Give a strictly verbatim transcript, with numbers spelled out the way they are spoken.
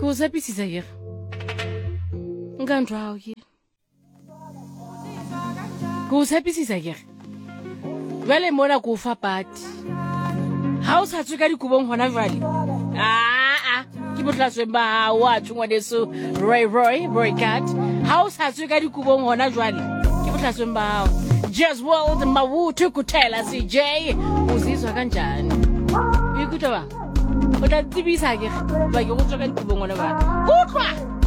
Go zapisisa here. Ngandwa here. Go zapisisa here. Vele mona go fa party. How sa tsuka di kubong hona vale. Ah ah, ke botla swemba wa tshwa deso Roy Roy Roy Cat. How sa tsuka di kubong hona jwale. Ke botla swemba Just World Mawutu kutela C J. Uzizwa kanjani? Uyikutwa ba? Utatibisa ke ba ke go tsoka di kubong hona ba. Utlwa